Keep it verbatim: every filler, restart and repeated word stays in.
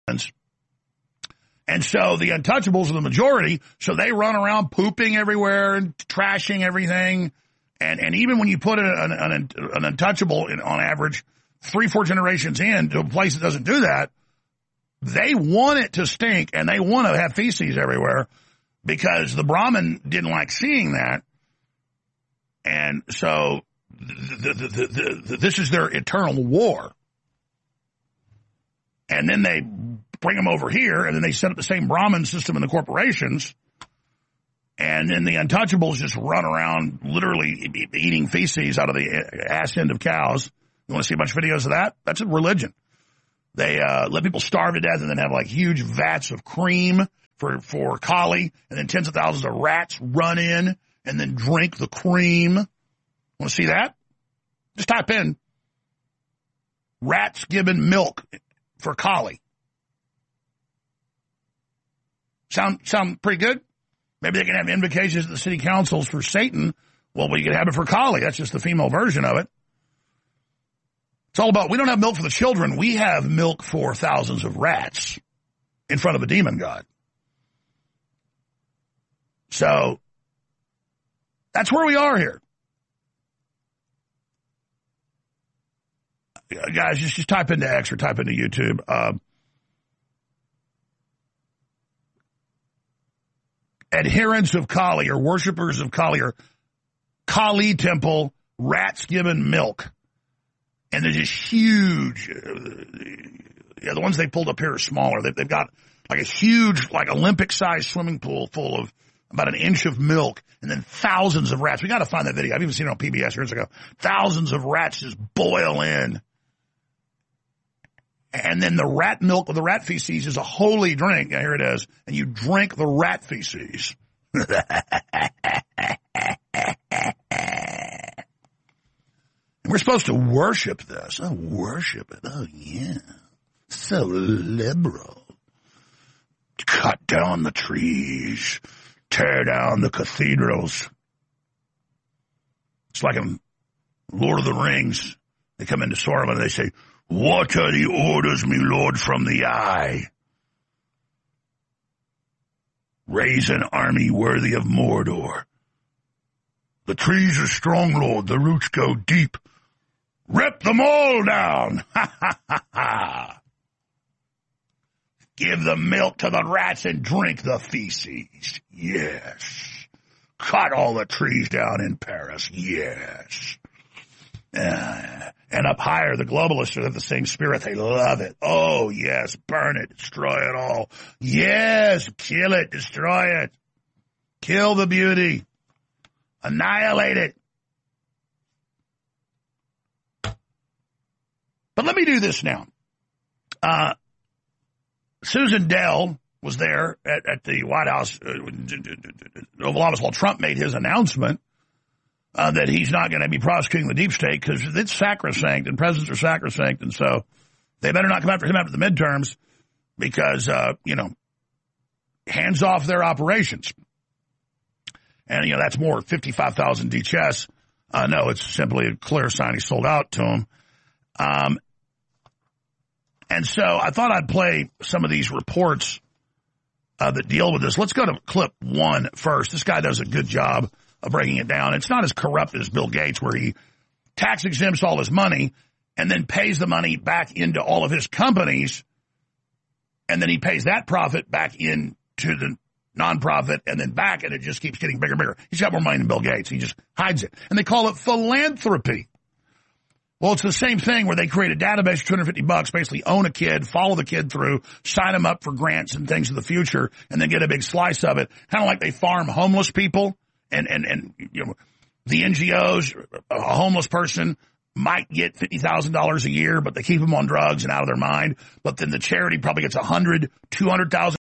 And so the untouchables are the majority, so they run around pooping everywhere and trashing everything. And and even when you put an, an, an untouchable, in, on average, three, four generations in to a place that doesn't do that, they want it to stink and they want to have feces everywhere because the Brahmin didn't like seeing that. And so the, the, the, the, the, this is their eternal war. And then they bring them over here, and then they set up the same Brahmin system in the corporations. And then the untouchables just run around literally eating feces out of the ass end of cows. You want to see a bunch of videos of that? That's a religion. They uh, let people starve to death and then have like huge vats of cream for, for Kali, and then tens of thousands of rats run in and then drink the cream. Want to see that? Just type in rats given milk for Kali. Sound sound pretty good? Maybe they can have invocations at the city councils for Satan. Well, we can have it for Kali. That's just the female version of it. It's all about, we don't have milk for the children. We have milk for thousands of rats in front of a demon god. So that's where we are here. Guys, just, just type into X or type into YouTube. Uh, adherents of Kali or worshipers of Kali or Kali temple, rats given milk. And they're just huge. Yeah, the ones they pulled up here are smaller. They, they've got like a huge, like Olympic-sized swimming pool full of about an inch of milk and then thousands of rats. We got to find that video. I've even seen it on P B S years ago. Thousands of rats just boil in. And then the rat milk or the rat feces is a holy drink. Yeah, here it is. And you drink the rat feces. And we're supposed to worship this. Oh, worship it. Oh, yeah. So liberal. Cut down the trees. Tear down the cathedrals. It's like in Lord of the Rings. They come into Sauron and they say, "What are the orders, me lord, from the eye? Raise an army worthy of Mordor. The trees are strong, lord. The roots go deep. Rip them all down. Ha, ha, ha, ha. Give the milk to the rats and drink the feces. Yes. Cut all the trees down in Paris. Yes. Uh, and up higher, the globalists have the same spirit. They love it. Oh, yes. Burn it. Destroy it all. Yes. Kill it. Destroy it. Kill the beauty. Annihilate it. But let me do this now. Uh, Susan Dell was there at, at the White House, uh, Oval Office, while Trump made his announcement uh, that he's not going to be prosecuting the deep state because it's sacrosanct and presidents are sacrosanct. And so they better not come after him after the midterms because, uh, you know, hands off their operations. And, you know, that's more fifty-five thousand D H S. Uh, no, it's simply a clear sign he sold out to him. Um, and so I thought I'd play some of these reports uh, that deal with this. Let's go to clip one first. This guy does a good job of breaking it down. It's not as corrupt as Bill Gates, where he tax exempts all his money and then pays the money back into all of his companies, and then he pays that profit back into the nonprofit and then back, and it just keeps getting bigger and bigger. He's got more money than Bill Gates. He just hides it. And they call it philanthropy. Well, it's the same thing where they create a database for two hundred fifty bucks, basically own a kid, follow the kid through, sign him up for grants and things in the future, and then get a big slice of it. Kind of like they farm homeless people, and, and, and, you know, the N G Os, a homeless person might get fifty thousand dollars a year, but they keep them on drugs and out of their mind. But then the charity probably gets one hundred, two hundred thousand